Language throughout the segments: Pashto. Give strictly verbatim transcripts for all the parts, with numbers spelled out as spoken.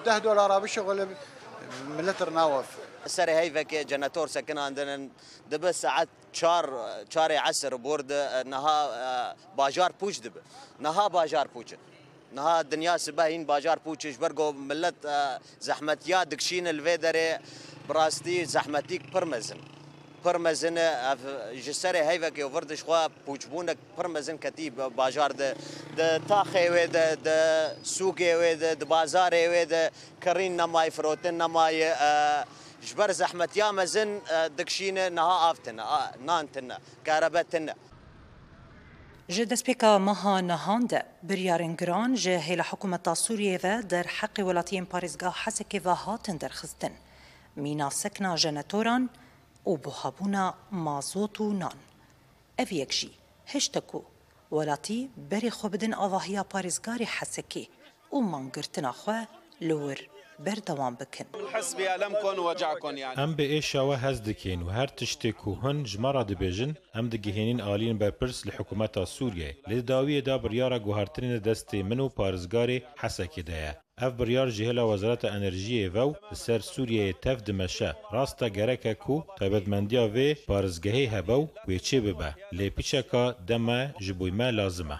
ده دلار بشغل ملتر ناوف سري هيفك جناتور سكن عندنا دب ساعات شار شاري عسر بورد نها باجار بوش دب نها باجار بوش نها الدنيا سباهين باجار بوش برقو ملت زحمتيا دكشين الفيدري براستي زحمتيك برمزن برمزن جسري هيفك وفردش خوا بوجبونك برمزن كتيب باجار ده ده تاخي ويد ده سوقي ويد ده بازاري ويد كرين نماي فروتين نماي جبر زحمت يا مزن دكشين نها آفتنا نانتنا كهربتنا جه دسپیکا مها نهانده بریارن گران جه هیل حکومت سوریه و در حق ولاتین پاریزگاه حسکی و هاتن درخستن مینا سکنا جنتوران و بوهابونا مازوت و نان اف یکجی هشتکو ولاتی بری خوبدن آواهیا پاریزگاری حسکی و منگرتنا خواه لور بردوام بکن. حسبي ألمكن وجعكن يعني. أم بإيشاوة هزدكين وهر تشتكو هن جمرة دبيجن أم دجهينين آلين ببرس لحكومة سوريا لداوية دا بريارة جوهرترين دستي منو بارزگاري حسكي دايا. اف بريار جهلا وزارة انرژی و سر سوریه تف دمشا راستا گرکه کو تایبدمندیا و بارزگهی هبو و چه ببه لیپیچکا دما جبویما لازمه.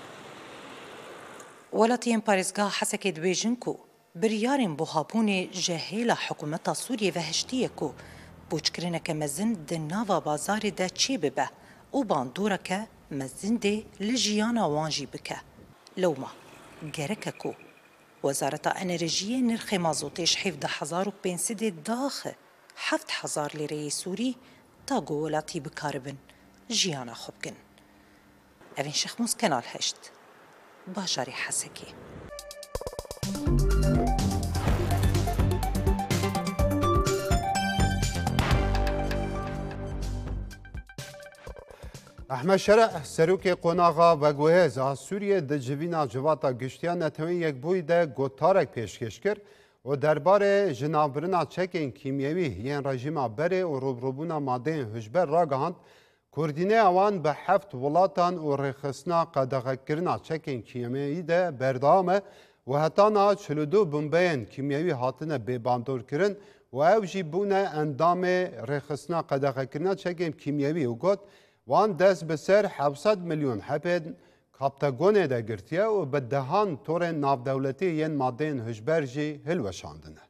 ولاتین پارزگاه حسكي دبيجن کو بريارين بوهابوني جهيلا حكومتا سوريا وهشتيه کو بوچكرينك مزن دناوا بازار دا چي ببه و باندورك مزن دي لجيانا وانجي بك لوما گركه کو وزارة انرژی نرخ مازوتش حفظ هزار و پنسد داخل هفت هزار لیره سوری تا گولاتی بکاربن جیانا خوب کن. اوین شخموز کنال هشت باجاری حسکی. احمد شرع سروک قناغا و گوهز سوریه د جوینا جواتا گشتیان نتوین یک بوی ده گوتارک پیشکش کرد و درباره جنابرنا چکین کیمیوی یین رژیما بره و روبروبونا ماده هجبر را گهاند کوردینه اوان به هفت ولاتان و رخصنا قدغه کرنا چکین کیمیوی ده بردامه و هتانا چلو دو بمبین کیمیوی هاتنه بباندور کرن و او جی بونه اندام رخصنا قدغه کرنا چکین کیمیوی و گوت وان دست بسر هفتصد میلیون حپد کاپتاگونه ده گرتیه و به دهان طور نافدولتی ین مادین هجبرجی هلوشاندنه.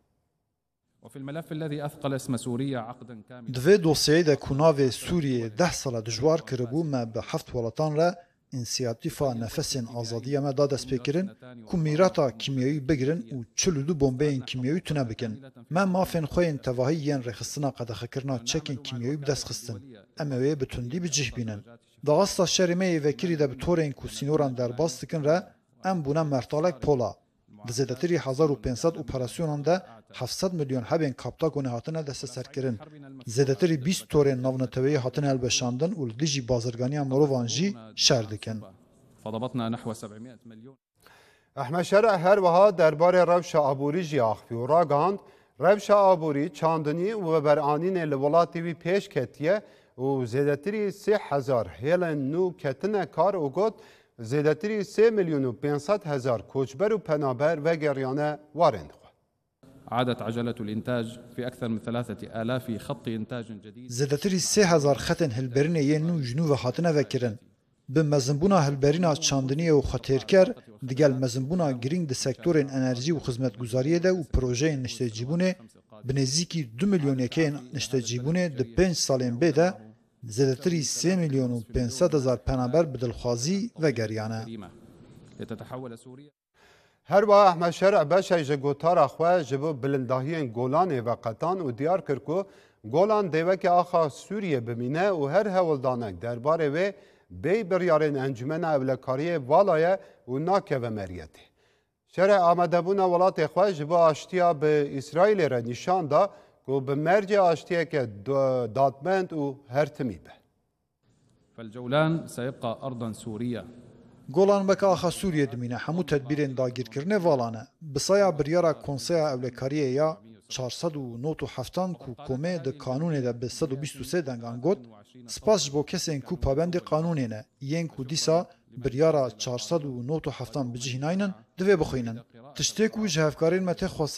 وفي الملف الذي أثقل اسم سوريا عقدا كاملا. دوی دوسیه ده کناو سوریه ده سال دجوار کربو ما به هفت ولاتان را انسیاتیفا نفس آزادی ما داد اسپیکرن کو میراتا کیمیایی بگیرن و چلو دو بمبین کیمیایی تونه بکن. ما مافن خوین تواهیین رخصنا قدخه کرنا چکن کیمیایی بدست خستن. اما وی بتوندی بجه بینن. داغستا شرمه وکیلی ده بطورین کو سینوران در باست کن را ام بونه مرتالک پولا. دزدتری هزار و پنصد اپراسیونان ده هفتصد میلیون هبین کاپتاگونه هاتنه دست سر کرن. زدتری بیست تورین ناونتوی هاتنه البشاندن و لدیجی بازرگانی مروانجی شردکن. فضبطنا نحو سبعمائة مليون. احمد شرع هر وها درباره روش آبوری جی آخفی و را گاند روش آبوری چاندنی و برانین لولاتی وی پیش کتیه و زدتری سه هزار هیلن نو کتنه کار و گوت زیادتری سه میلیون و پانصد هزار کوچبر و پنابر و گریانه وارند خو. عادت عجلة الإنتاج في أكثر من ثلاثة آلاف خط إنتاج جديد. زیادتری سه هزار خط هلبرین ینو جنو و خاتنه وکرن. به مزنبونا هلبرینا چاندنی و خاطرکر دیگل مزنبونا گرینگ د سکتور انرژی و خدمتگزاری ده و پروژه نشتهجیبونه به نزدیکی دو میلیون یکین نشتهجیبونه د پنج سالین بده زیادتری سه میلیون و پانصد هزار پنابر بدلخوازی و گریانه. هر با احمد شرع بشه جگوتار خواه جبو بلنداهی گولان و قطان و دیار کرکو گولان دیوک آخا سوریه بمینه و هر هولدانک درباره و بی بریارین انجمن اولکاری والایه و ناکه و مریتی. شرع آمده بونا ولات خواه جبو آشتیا به اسرائیل را نشان دا و به مرج آشتیه که دادمند و هرتمی به. فالجولان سيبقى أرضا سورية. گولان بک آخا سوریه دمینه همو تدبیرین داگیر کرنه والانه. بسایا بریارا کنسیا اولکاریه یا چهارصد و نود و هفت کو کومه د قانون ده به صد و بیست و سه دنگان گوت سپاس بو کسین کو پابند قانونه نه ین کو دیسا بریارا چهارصد و نود و هفت بجهناینن دوی بخوینن تشتیک و جهفکارین مته